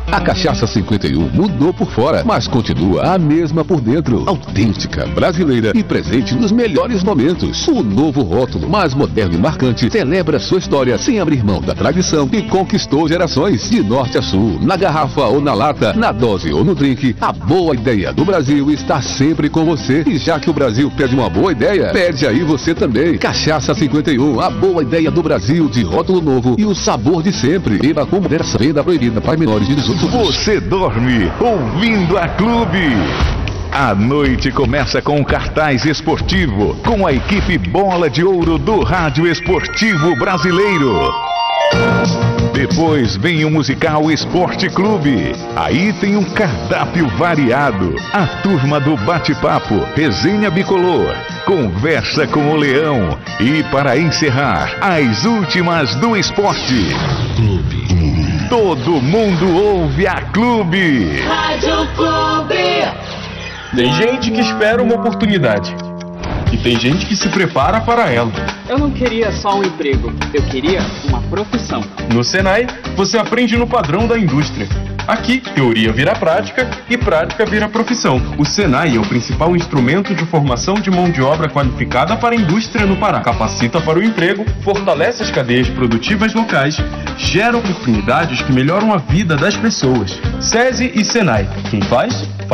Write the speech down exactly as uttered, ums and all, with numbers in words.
A Cachaça cinquenta e um mudou por fora, mas continua a mesma por dentro. Autêntica, brasileira e presente nos melhores momentos. O novo rótulo, mais moderno e marcante, celebra sua história sem abrir mão da tradição e conquistou gerações. De norte a sul, na garrafa ou na lata, na dose ou no drink, a boa ideia do Brasil está sempre com você. E já que o Brasil pede uma boa ideia, pede aí você também. Cachaça cinquenta e um, a boa ideia do Brasil, de rótulo novo e o sabor de sempre. Beba com moderação. Venda proibida para menores de dezoito anos. Você dorme ouvindo a Clube. A noite começa com um cartaz esportivo, com a equipe Bola de Ouro do Rádio Esportivo Brasileiro. Depois vem o musical Esporte Clube. Aí tem um cardápio variado. A turma do bate-papo, resenha bicolor, conversa com o Leão. E para encerrar, as últimas do esporte. Clube. Todo mundo ouve a Clube. Rádio Clube. Tem gente que espera uma oportunidade. E tem gente que se prepara para ela. Eu não queria só um emprego, eu queria uma profissão. No Senai, você aprende no padrão da indústria. Aqui, teoria vira prática e prática vira profissão. O Senai é o principal instrumento de formação de mão de obra qualificada para a indústria no Pará. Capacita para o emprego, fortalece as cadeias produtivas locais, gera oportunidades que melhoram a vida das pessoas. SESI e Senai. Quem faz?